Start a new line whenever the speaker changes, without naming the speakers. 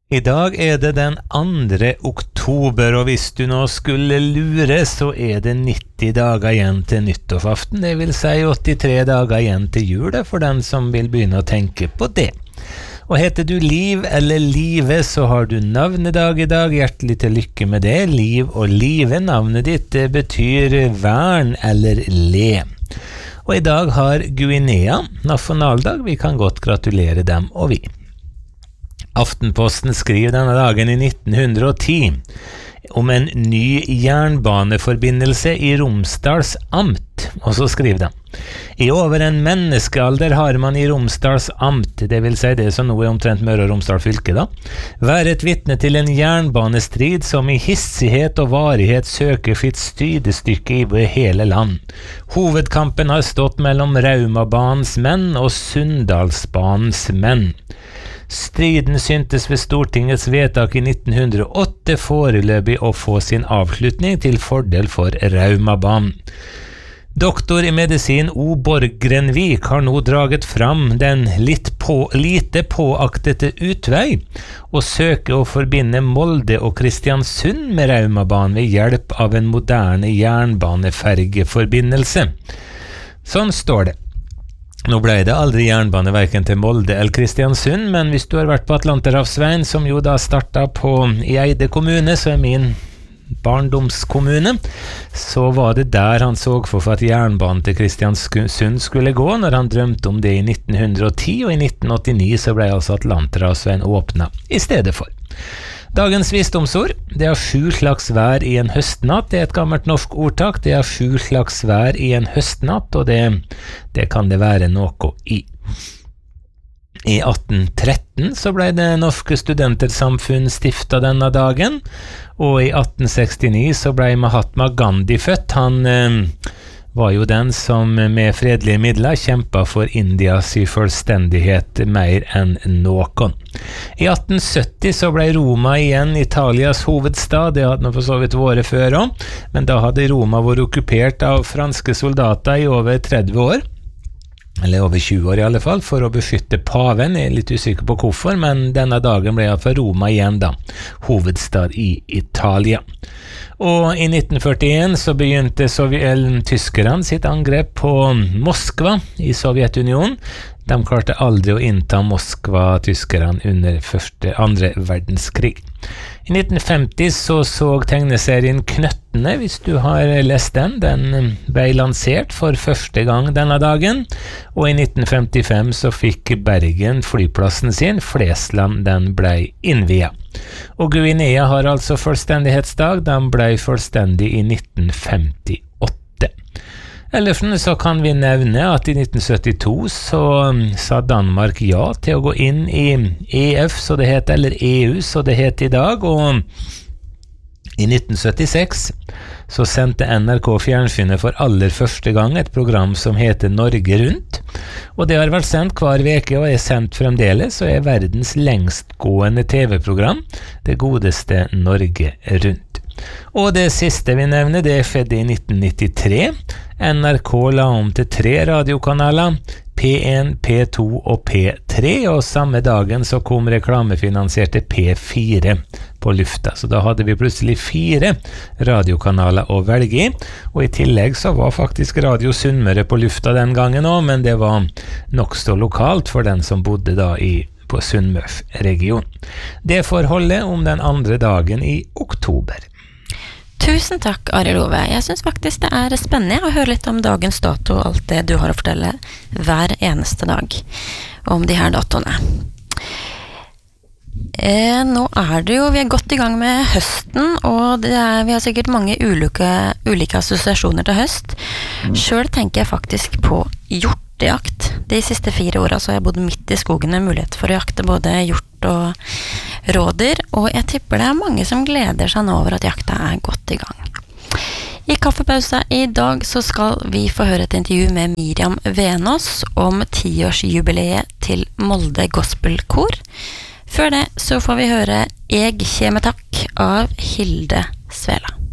I dag det den 2. oktober, og hvis du nå skulle lure, så det 90 dager igjen til nyttårsaften. Det vil si 83 dager igjen til jul, for den som vil begynne å tenke på det. Og heter du Liv eller Live, så har du navnedag i dag. Hjertelig til lykke med det. Liv og Live, navnet ditt, det betyr vern eller le. Og i dag har Guinea nasjonaldag. Vi kan godt gratulere dem og vi. Aftenposten skriver denne dagen i 1910 om en ny jernbaneforbindelse i Romsdals amt, og så skriver de: I over en menneskealder har man i Romsdals amt, det vil si det som nå omtrent Møre og Romsdal fylke da, vært vitne til en jernbanestrid som i hissighet og varighet søker sitt stridestykke i hele land. Hovedkampen har stått mellom Raumabanens menn og Sunndalsbanens menn. Striden syntes ved Stortingets vedtak i 1908 foreløpig å få sin avslutning til fordel for Raumabanen. Doktor i medisin O. Borgrenvik har nå draget fram den lite påaktete utvei og søker å forbinde Molde og Kristiansund med Raumabanen ved hjelp av en moderne jernbanefergeforbindelse. Sånn står det. Nå ble det aldri jernbane hverken til Molde eller Kristiansund, men hvis du har vært på Atlanterhavsveien, som jo da startet i Eide kommune, så min barndomskommune, så var det der han så for at jernbanen til Kristiansund skulle gå, når han drømte om det i 1910, og i 1989 så ble altså Atlanterhavsveien åpnet i stedet for. Dagens visdomsord, det 7 slags vær i en høstnatt, det et gammelt norsk ordtak, det 7 slags vær i en høstnatt, og det kan det være noe i. I 1813 så ble det norske studentersamfunn stiftet denne dagen, og i 1869 så ble Mahatma Gandhi født. Han var jo den som med fredelige midler kjempet for Indias selvstendighet mer enn noen. I 1870 så ble Roma igjen Italias hovedstad, det hadde nå for så vidt vært før også, men da hadde Roma vært okkupert av franske soldater i over 30 år, eller over 20 år i alle fall, for å beskytte paven. Jeg litt usikker på hvorfor, men denne dagen ble for Roma igjen da, hovedstad i Italia. Og i 1941 så begynte tyskerne sitt angrep på Moskva i Sovjetunionen. De klarte aldri å innta Moskva, tyskerne, under andre verdenskrig. I 1950 så tegneserien Knøttene, hvis du har lest den ble lansert for første gang denne dagen, og i 1955 så fikk Bergen flyplassen sin, Flesland, den ble innviet. Og Guinea har altså fullstendighetsdag, den ble fullstendig i 1958. Ellers så kan vi nevne at i 1972 så sa Danmark ja til å gå inn i EF, så det heter, eller EU, så det heter i dag, og i 1976 så sendte NRK fjernsynet for aller første gang et program som heter Norge Rundt, og det har vært sendt hver veke og sendt fremdeles, og verdens lengstgående TV-program, det godeste Norge Rundt. Og det siste vi nevner, det skjedde i 1993. NRK la om til 3 radiokanaler, P1, P2 og P3, og samme dagen så kom reklamefinansierte P4 på lufta. Så da hadde vi plutselig 4 radiokanaler å velge i, og i tillegg så var faktisk Radio Sunnmøre på lufta den gangen også, men det var nok så lokalt for den som bodde da på Sunnmørsregionen. Det forholdet om den andre dagen i oktober.
Tusen takk, Arild Ove. Jeg synes faktisk det spennende å høre litt om dagens dato og alt det du har å fortelle hver eneste dag om de her datoene. Nå det jo, vi godt i gang med høsten, og vi har sikkert mange ulike assosiasjoner til høst. Selv tenker jeg faktisk på hjortejakt. De siste 4 årene så har jeg bodd midt i skogen med mulighet for å jakte både hjort og rådyr, og jeg tipper det mange som gleder seg nå over at jakta godt i gang. I kaffepausa i dag så skal vi få høre et intervju med Miriam Venås om 10-årsjubileet til Molde Gospelkor. Før det så får vi høre «Eg kjeme takk» av Hilde Svela.